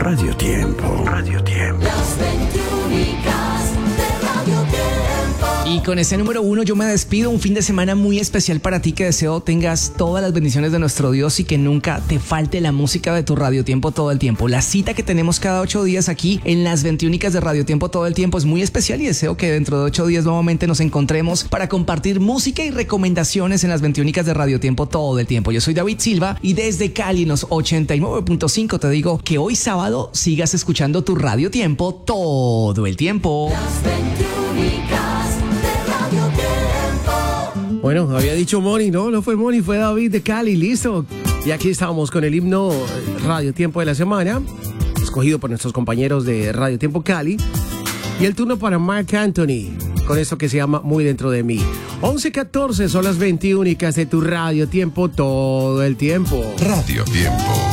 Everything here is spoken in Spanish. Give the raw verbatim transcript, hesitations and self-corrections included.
Radio Tiempo. Radio Tiempo. Las veintiúnicas de Radio Tiempo. Y con ese número uno yo me despido. Un fin de semana muy especial para ti, que deseo tengas todas las bendiciones de nuestro Dios y que nunca te falte la música de tu Radio Tiempo todo el tiempo. La cita que tenemos cada ocho días aquí en las veintiúnicas de Radio Tiempo todo el tiempo es muy especial y deseo que dentro de ocho días nuevamente nos encontremos para compartir música y recomendaciones en las veintiúnicas de Radio Tiempo todo el tiempo. Yo soy David Silva y desde Cali en los ochenta y nueve punto cinco te digo que hoy sábado sigas escuchando tu Radio Tiempo todo el tiempo. Las veintiúnicas de Radio Tiempo. Bueno, había dicho Moni, no, no fue Moni, fue David de Cali, listo. Y aquí estamos con el himno Radio Tiempo de la semana, escogido por nuestros compañeros de Radio Tiempo Cali. Y el turno para Marc Anthony, con esto que se llama Muy Dentro de Mí. once catorce son las veintiúnicas de tu Radio Tiempo todo el tiempo. Radio Tiempo.